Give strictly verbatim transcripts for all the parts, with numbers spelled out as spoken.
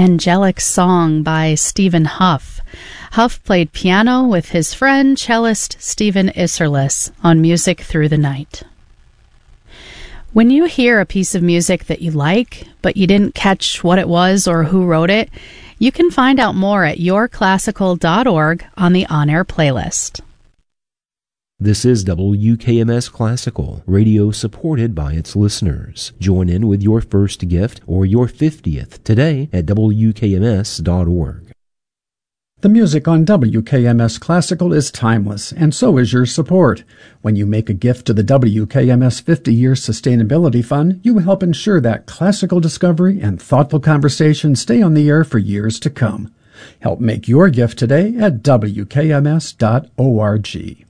Angelic Song by Stephen Huff. Huff played piano with his friend, cellist Stephen Isserlis on Music Through the Night. When you hear a piece of music that you like, but you didn't catch what it was or who wrote it, you can find out more at your classical dot org on the on-air playlist. This is W K M S Classical, radio supported by its listeners. Join in with your first gift or your fiftieth today at W K M S dot org. The music on W K M S Classical is timeless, and so is your support. When you make a gift to the W K M S fifty-year Sustainability Fund, you help ensure that classical discovery and thoughtful conversation stay on the air for years to come. Help make your gift today at W K M S dot org.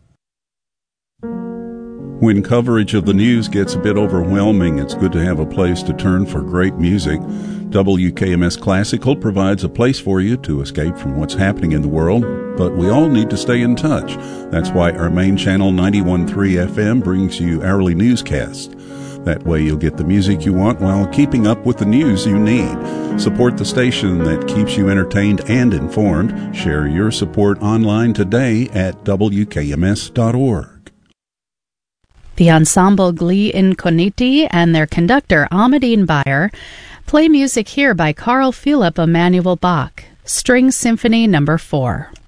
When coverage of the news gets a bit overwhelming, it's good to have a place to turn for great music. W K M S Classical provides a place for you to escape from what's happening in the world, but we all need to stay in touch. That's why our main channel, ninety-one point three F M, brings you hourly newscasts. That way you'll get the music you want while keeping up with the news you need. Support the station that keeps you entertained and informed. Share your support online today at W K M S dot org. The ensemble Gli Incogniti and their conductor Ahmadine Bayer play music here by Carl Philipp Emanuel Bach, String Symphony number four.